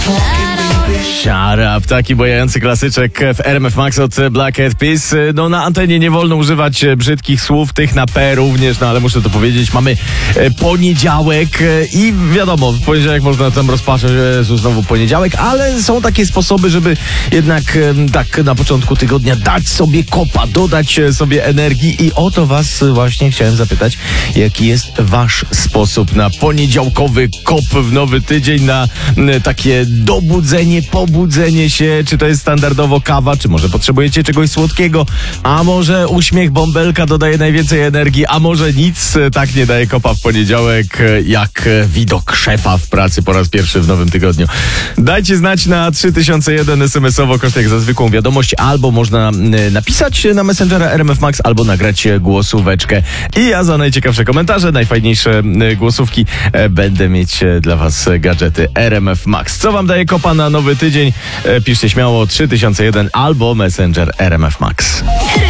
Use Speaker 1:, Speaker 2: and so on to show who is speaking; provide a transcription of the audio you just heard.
Speaker 1: Siarap, taki bojający klasyczek w RMF Max od Black Eyed Peas. No na antenie nie wolno używać brzydkich słów, tych na P również, no ale muszę to powiedzieć, mamy poniedziałek i wiadomo, w poniedziałek można tam rozpaczać, że Jezu, znowu poniedziałek, ale są takie sposoby, żeby jednak tak na początku tygodnia dać sobie kopa, dodać sobie energii i o to was właśnie chciałem zapytać, jaki jest wasz sposób na poniedziałkowy kop w nowy tydzień, na takie dobudzenie, pobudzenie się, czy to jest standardowo kawa, czy może potrzebujecie czegoś słodkiego, a może uśmiech bąbelka dodaje najwięcej energii, a może nic tak nie daje kopa w poniedziałek, jak widok szefa w pracy po raz pierwszy w nowym tygodniu. Dajcie znać na 3001 SMS-owo, koszt jak za zwykłą wiadomość, albo można napisać na Messengera RMF Max, albo nagrać głosóweczkę. I ja za najciekawsze komentarze, najfajniejsze głosówki będę mieć dla was gadżety RMF Max. Co wam daje kopa na nowy tydzień? Piszcie śmiało 3001 albo Messenger RMF Max.